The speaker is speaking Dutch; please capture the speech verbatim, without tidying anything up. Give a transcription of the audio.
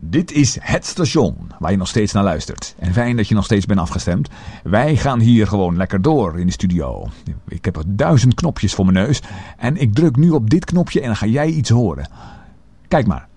Dit is het station waar je nog steeds naar luistert. En fijn dat je nog steeds bent afgestemd. Wij gaan hier gewoon lekker door in de studio. Ik heb er duizend knopjes voor mijn neus. En ik druk nu op dit knopje en dan ga jij iets horen. Kijk maar.